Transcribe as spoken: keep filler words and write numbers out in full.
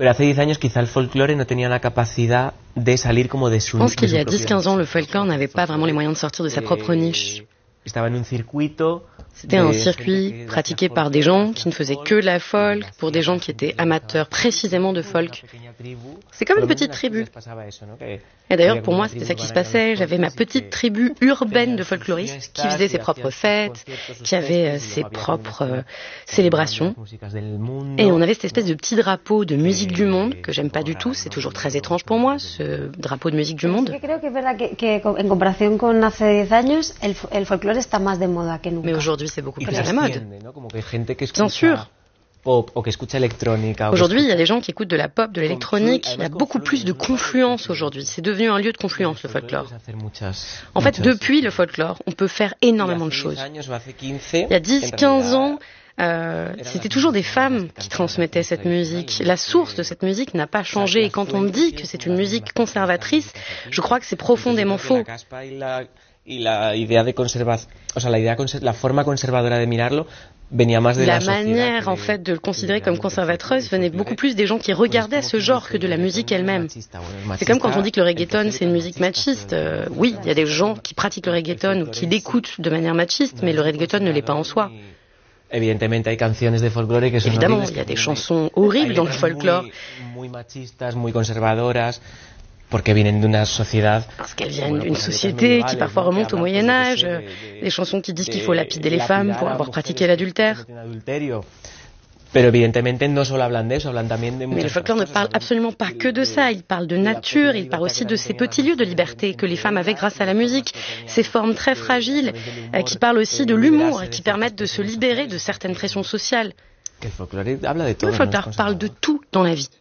Pero hace dix años quizá el folclore no tenía la capacidad de salir como de su Je pense qu'il y a de su dix quinze ans, le folklore n'avait pas vraiment les moyens de sortir de sa propre niche. Estaba en un circuito. C'était un circuit pratiqué par des gens qui ne faisaient que de la folk, pour des gens qui étaient amateurs précisément de folk. C'est comme une petite tribu. Et d'ailleurs, pour moi, c'était ça qui se passait. J'avais ma petite tribu urbaine de folkloristes qui faisait ses propres fêtes, qui avait ses propres euh, célébrations. Et on avait cette espèce de petit drapeau de musique du monde, que j'aime pas du tout. C'est toujours très étrange pour moi, ce drapeau de musique du monde. Mais aujourd'hui, c'est beaucoup plus à la mode. Bien sûr. Aujourd'hui, il y a des gens qui écoutent de la pop, de l'électronique. Il y a beaucoup plus de confluence aujourd'hui. C'est devenu un lieu de confluence, le folklore. En fait, depuis le folklore, on peut faire énormément de choses. Il y a dix quinze ans, euh, c'était toujours des femmes qui transmettaient cette musique. La source de cette musique n'a pas changé. Et quand on me dit que c'est une musique conservatrice, je crois que c'est profondément faux. Y la idea de conservar, o sea, la idea, la forma conservadora de mirarlo venía más de la, la manière en fait de le considérer comme conservatrice venait beaucoup plus des gens qui regardaient ce genre que de la musique elle-même. C'est comme quand on dit que le reggaeton c'est une musique machiste. Euh, oui, il y a des gens qui pratiquent le reggaeton ou qui l'écoutent de manière machiste, mais le reggaeton ne l'est pas en soi. Évidemment, il y a des chansons horribles dans le folklore. Parce qu'elles viennent d'une société qui parfois remonte au Moyen-Âge, des chansons qui disent qu'il faut lapider les femmes pour avoir pratiqué l'adultère. Mais le folklore ne parle absolument pas que de ça, il parle de nature, il parle aussi de ces petits lieux de liberté que les femmes avaient grâce à la musique, ces formes très fragiles, qui parlent aussi de l'humour, qui permettent de se libérer de certaines pressions sociales. Le folklore parle de tout dans la vie.